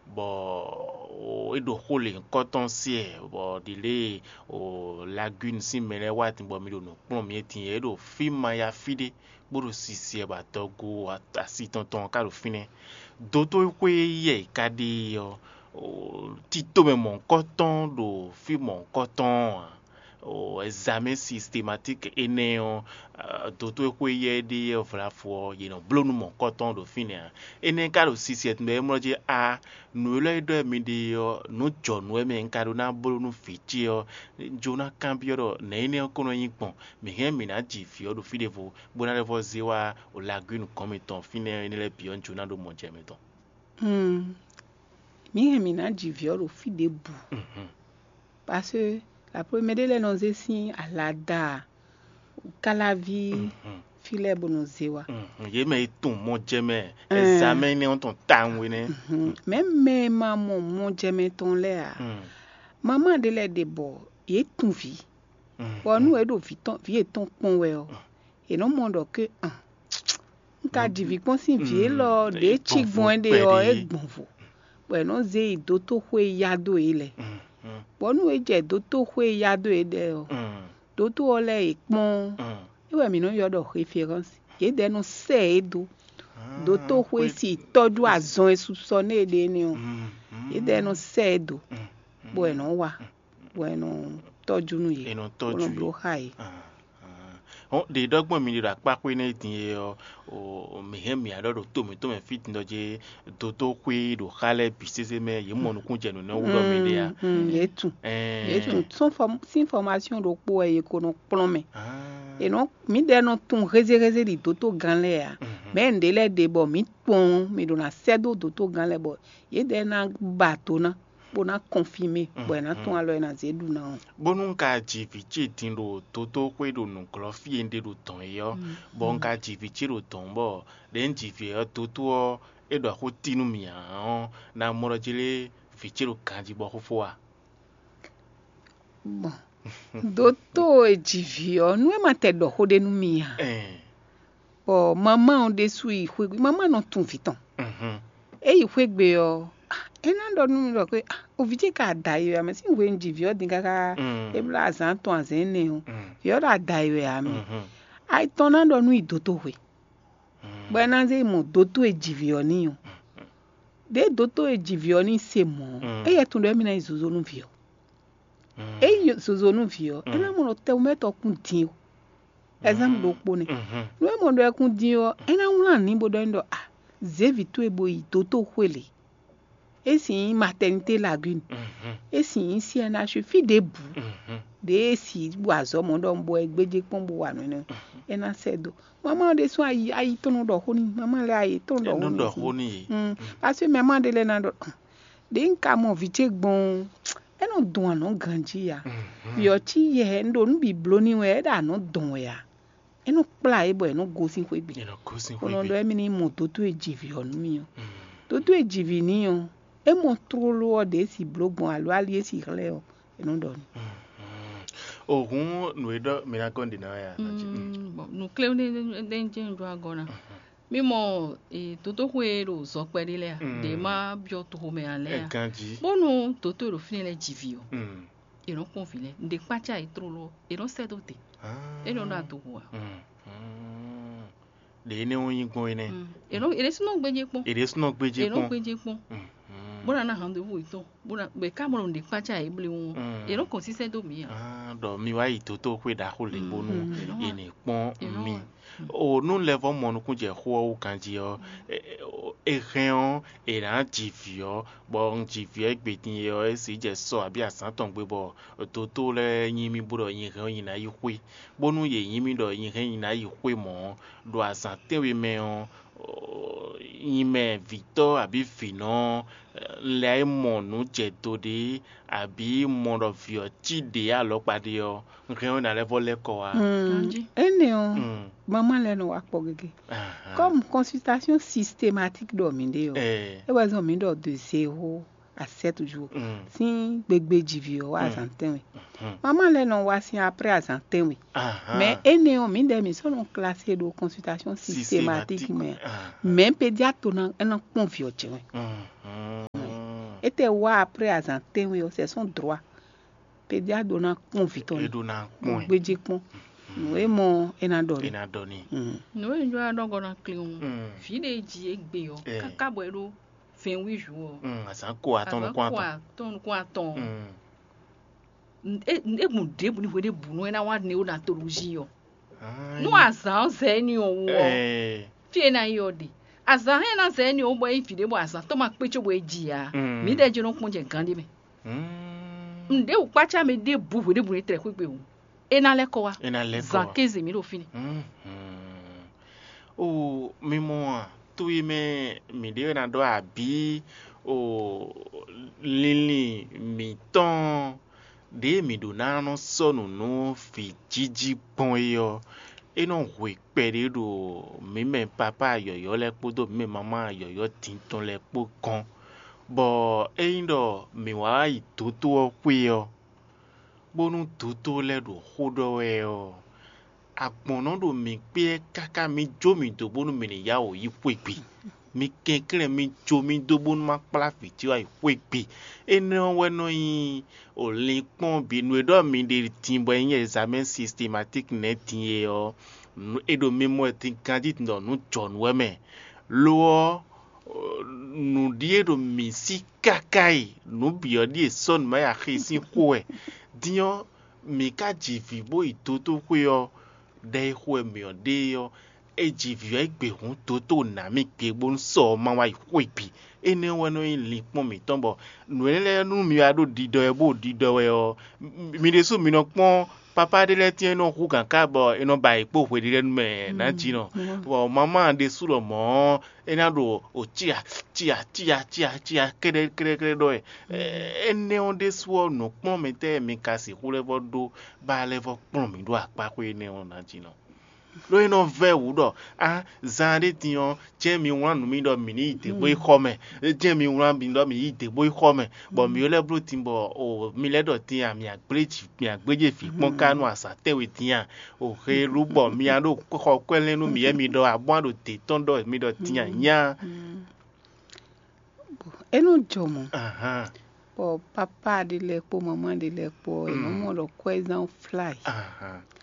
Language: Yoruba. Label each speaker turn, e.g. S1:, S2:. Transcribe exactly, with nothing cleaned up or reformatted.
S1: bon et do hole coton sie bon dile o lagune si mele wat bon mi do no plon mi etin e do fima ya fide boro sisi e ba togo asi tonton ka do fine doto kwe ye kade yo tito me mon coton do fi mon coton o examen systématique ene doto kwe ye de vra fo you know blonu mon coton do fine ene ka do sisi et me mo je a no le do mi de no jo no me nka do na blonu fichi yo jona cambio do na ene ko no yin pon me he mi na ji fi o do fi de vo bona le vo zewa o lagune comme ton fine ene le pion jona do mon je meton
S2: hmm mi he mi na ji fi o do fi de bu parce que la première de les nozé si à la da kalavi filet bonozewa
S1: ye me ton mon jeme examen ne on ton tan we ne
S2: même mais maman mon jeme ton le a maman de les de bo ye ton vi bon nous e do vi ton vi ton pon we o et non monde que un nka di vi pon si vi lo de chi gbon de o e gbon vo bon no ze do to hwe yado ile bon nous e je do to hwe yado e de o do to ole e pon iwe mi no yo do référence ye de no se do do to hwe si todu azon e soupçonné de ni o ye de no se do bueno wa bueno todu nu ye
S1: no todu
S2: no hai
S1: on de dogbon mi ra pa pe ne tin o me he mi ado to mi to me fit ndo je to to kwe do khale bisese me ye mo no kun je no no wo mi de a
S2: ye tu ye tu son form sin formation do po e ko no plomé et non mi de no tun reze reze di to to gan le a me ndele de bo mi pon mi do na sedo do to gan le bo ye de na bato na bona confirmer bona ton alo na zedu na
S1: bonun ka jivichi tinro toto kwedo no klofi ende do ton yo bon ka jivichi ro ton bo den jivi toto e do ko tinu mia na morojele fichiro kanji bo ko foa
S2: bon doto e jivi o nu e ma te do ko de nu mia eh o mama on de sui hwe mama no tun fiton mhm e yi hwe gbe o ena ndo nu ndo ko o vije ka dayo ya me sin we njivi o dinga ka e bla azan to azan ne o yo da dayo ya me ai tona ndo nu idoto hwe bo na ze mo doto e jivi o ni o de doto e jivi o ni se mo e ye tun do mi na izuzo nu vi o e izuzo nu vi o ena mo no te o meto kun din o exam do po ne no e mo do e kun din o ena wula ni bo do ndo ah zevi to e bo idoto hwele et si maternité lagune et si si na suffit de bu de si boazo mo do mbo egbeje pon bo wa no e na sedo maman de so ayi ayi ton do honi maman le ayi ton do honi
S1: do honi
S2: parce que maman de le na do de nka mo vite gbon e no don no ganji ya yo ti ye ndo nu bi bloni we da no don ya e no pla e bo e no go sin kwe bi
S1: e no go sin kwe bi
S2: ono do e mi ni mo to to ejivi onu mi o to to ejivi ni o e mo trolo de si blogbon alo ali si rele o e no don
S1: o hun no edo mi na kon dina ya
S3: bon no cleo de denje ndo agona mi mo e toto hwero zo pere le de ma bio to me ale bonu toto ro fini le jivio e no confile de pacha e trolo e no sedo te e no na to wa
S1: de ne oyin gbon ene
S3: e no e le sino gbeje pon
S1: e le sino gbeje pon
S3: e no gbeje pon bona na hande wo ito bona be kamoro de pacha e ble won e no consiste do mi
S1: ah do mi wa ito to kwe da ho le bonu e ne pon mi o no level mo no kun je ho o kanji o e reon e ran jivio bon jivio egbetin yo e si je so abi asan ton gbe bo to to le yin mi buro yin reon yin na yi hwe bonu ye yin mi do yin reon yin na yi hwe mo do asan tewe me on ime Victor abi fino le mo nu je to de abi mo do fio ti de alopade o nkan na level le ko wa
S2: ene o maman le no apo gege comme consultation systématique do mi de o e wa zo mi do de zéro à sept jours si gbegbe jivi o wa santen maman le no wa si après à santen mais ene o mi de mi so no classé de consultation systématique mais même pédiatre na en confio che était wa après azanté oui c'est son droit pédia dona conviton
S1: e dona point
S2: gbeji pon we mo enadoni
S1: enadoni
S3: no e jo adongo na clean fi de ji egbe yo kaka bo ero fin wi ju o
S1: asan ko aton ko aton
S3: ton ko aton e e mu de bu ni we de bu no na wa ne o na toruji yo no azan ze ni o wo fi na yo de azan he na ze ni o bo e fi de bo azan to ma pe cho bo eji ya mi de je no kun je gan de me nde o pacha me de bu we de bu ni tre ku pe o ena leko wa
S1: ena leko
S3: zankeze mi lo fini
S1: o mimo tu ime mi de na do abi o lili mi ton de mi do na no sonu no fi jiji pon yo e no we pere do mi me papa yoyo le podo mi mama yoyo tinton le po kan bo e indo mi wa itoto o pe yo bonu toto le do hodo e o agbono do mi pe kaka mi jo mi do bonu mi ni ya o yi pepe mi kenkere mi jo mi do bonu ma pla fi ti wa yi pepe eno we no yin o le pon bi nu do mi de timbo yin examen systematic net yin o e do mi mo tin candidate no nu John weme lo nu die do mi si kakai nu bi o die son ma ya khisi hoe dion mi ka jivi bo itoto kwe yo de hwe mi o de yo e jivi egbe hun toto na mi pe bo nso ma wa ikwepi ene wono ili pon mi tombo nu ele nu mi ado dido e bo dido we o mi de so mi no pon papa de le tien no ku kan ka bo eno ba ipo hwe de me na ji no wo mama de su lo mo ena do o chia chia chia chia chia kere kere kere do e ene on de so no pon me te mi ka si ku le bo do ba le bo pon mi do apa ko ene on na ji no lo eno ve wu do ah zande tian je mi wan mi do mi ni ite boy come je mi wan bi do mi ite boy come bo mi le bro timbo o mi le do tian mi agbeji mi agbeje fi pon kanu asa tewe tian o he rubo mi ado ko kwele nu mi e mi do abon do te ton do mi do tian nya
S2: enu jomo
S1: aha
S2: po papa de le po mama de le po e mo mo lo question fly
S1: aha